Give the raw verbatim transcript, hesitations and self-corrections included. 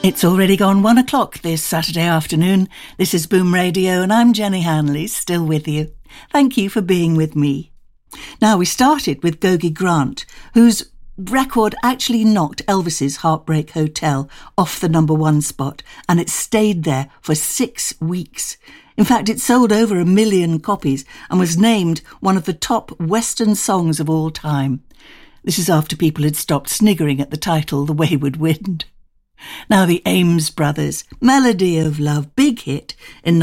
It's already gone one o'clock this Saturday afternoon. This is Boom Radio and I'm Jenny Hanley, still with you. Thank you for being with me. Now, we started with Gogi Grant, whose record actually knocked Elvis's Heartbreak Hotel off the number one spot, and it stayed there for six weeks. In fact, it sold over a million copies and was named one of the top Western songs of all time. This is after people had stopped sniggering at the title, The Wayward Wind. Now the Ames Brothers, Melody of Love, big hit in